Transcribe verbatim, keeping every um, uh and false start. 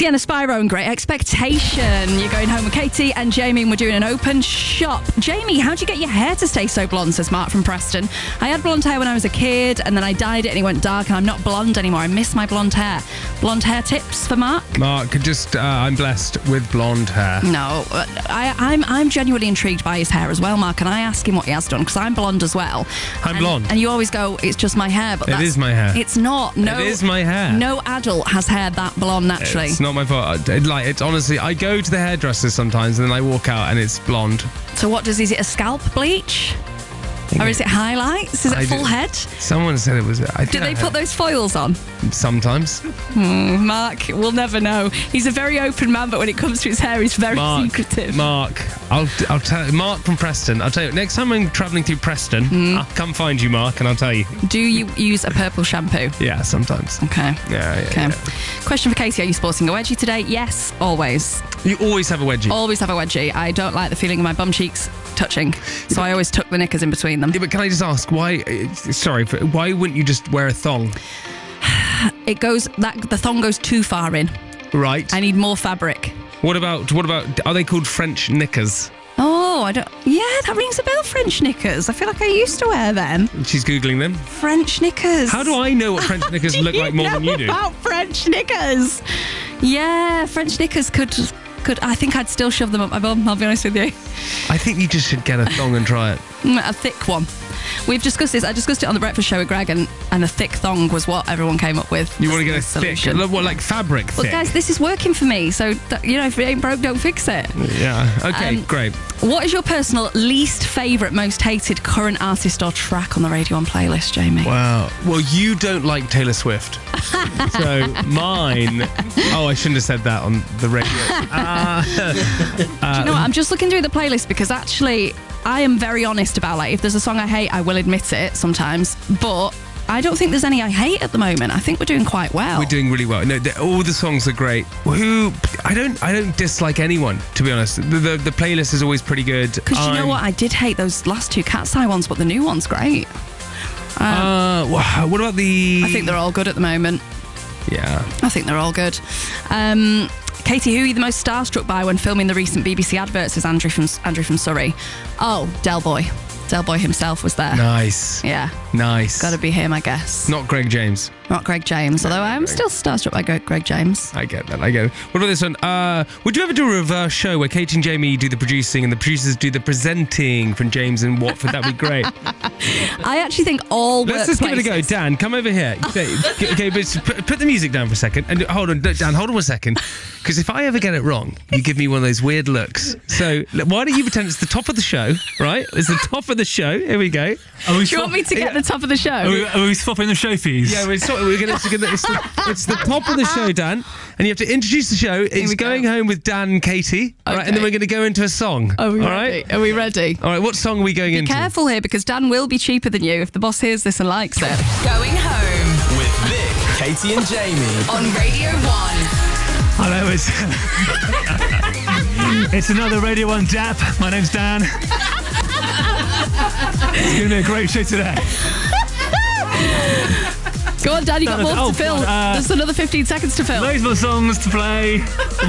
Sienna Spyro and Great Expectation. You're going home with Katie and Jamie and we're doing an open shop. Jamie, how'd you get your hair to stay so blonde, says Mark from Preston. I had blonde hair when I was a kid and then I dyed it and it went dark and I'm not blonde anymore. I miss my blonde hair. Blonde hair tips for Mark? Mark, just, uh, I'm blessed with blonde hair. No, I, I'm I'm genuinely intrigued by his hair as well, Mark, and I ask him what he has done because I'm blonde as well. I'm and, blonde. And you always go, it's just my hair. But It that's, is my hair. It's not. No, It is my hair. No adult has hair that blonde naturally. It's not my fault. It, like, it's honestly, I go to the hairdressers sometimes and then I walk out and it's blonde. So what does, is it a scalp bleach? Or is it highlights? Is it I full do- head? Someone said it was. I Do they put those foils on? Sometimes. Mm, Mark, we'll never know. He's a very open man, but when it comes to his hair, he's very Mark, secretive. Mark, I'll, I'll tell you, Mark from Preston. I'll tell you, next time I'm travelling through Preston, Mm. I'll come find you, Mark, and I'll tell you. Do you use a purple shampoo? Yeah, sometimes. Okay. Yeah, yeah, Okay. yeah. Question for Katie, are you sporting a wedgie today? Yes, always. You always have a wedgie. Always have a wedgie. I don't like the feeling of my bum cheeks touching, so I always tuck the knickers in between them. Yeah, but can I just ask, why, uh, sorry, but why wouldn't you just wear a thong? It goes, that the thong goes too far in. Right. I need more fabric. What about, what about, are they called French knickers? Oh, I don't, yeah, that rings a bell, French knickers. I feel like I used to wear them. She's Googling them. French knickers. How do I know what French knickers Do look like more know than you do? about French knickers? Yeah, French knickers could, could, I think I'd still shove them up my bum, I'll be honest with you. I think you just should get a thong and try it. Mm, a thick one. We've discussed this. I discussed it on the breakfast show with Greg, and, and a thick thong was what everyone came up with. You want to get a as the thick, solution. what, like fabric But thick? guys, this is working for me. So, th- you know, if it ain't broke, don't fix it. Yeah, okay, Um, great. What is your personal least favourite, most hated current artist or track on the Radio One playlist, Jamie? Wow. Well, you don't like Taylor Swift. So mine... Oh, I shouldn't have said that on the radio. Uh, Do you know what? I'm just looking through the playlist because actually I am very honest about, like, if there's a song I hate, I will admit it sometimes. But I don't think there's any I hate at the moment. I think we're doing quite well. we're doing really well. No, the, all the songs are great. Who... I don't I don't dislike anyone, to be honest. The, the, the playlist is always pretty good. Because you know I'm- what? I did hate those last two Cat's Eye ones, but the new one's great. Um, Uh, wha- what about the... I think they're all good at the moment. Yeah. I think they're all good. Um, Katie, who are you the most starstruck by when filming the recent B B C adverts? Is Andrew from Andrew from Surrey? Oh, Del Boy. Del Boy himself was there. Nice. Yeah, Nice. got to be him, I guess. Not Greg James. Not Greg James, although I'm still starstruck by Greg, Greg James. I get that, I get it. What about this one? Uh, would you ever do a reverse show where Katie and Jamie do the producing and the producers do the presenting from James and Watford? That'd be great. I actually think all Let's just give it a go. workplaces- Dan, come over here. Okay, okay, but put, put the music down for a second. And hold on, Dan, hold on one second. Because if I ever get it wrong, you give me one of those weird looks. So look, why don't you pretend it's the top of the show, right? It's the top of the show. Here we go. Are we Do you want me to get the top of the show? Are we, are we swapping the show fees? Yeah, we're, sort we're gonna. It's, gonna it's, the, it's the top of the show, Dan, and you have to introduce the show. It's we go. going home with Dan and Katie, all right? And then Okay. we're going to go into a song. Are we all ready? right? Are we ready? All right. What song are we going Be into? careful here because Dan will be cheaper than you if the boss hears this and likes it. Going home With Vic, Katie and Jamie. on Radio One. Hello, it's, it's another Radio one D A P. My name's Dan. It's going to be a great show today. Go on, Dan, you got more Oh, to fill. God, uh, There's another fifteen seconds to fill. Loads more songs to play.